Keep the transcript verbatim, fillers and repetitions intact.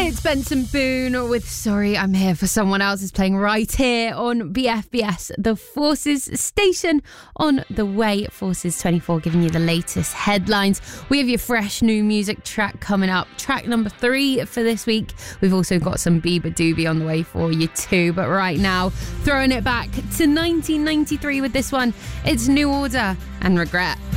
It's Benson Boone with Sorry I'm Here for Someone Else is playing right here on B F B S, the Forces station on the way. Forces twenty-four giving you the latest headlines. We have your fresh new music track coming up, track number three for this week. We've also got some Bieber Doobie on the way for you too, but right now throwing it back to nineteen ninety-three with this one. It's New Order and Regret.